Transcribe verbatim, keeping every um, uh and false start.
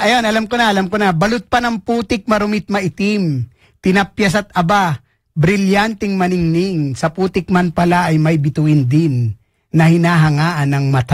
Ayun, alam ko na, alam ko na. Balot pa ng putik, marumit maitim. Tinapyas at aba, brilyanting maningning. Sa putik man pala ay may bituin din na hinahangaan ng mata.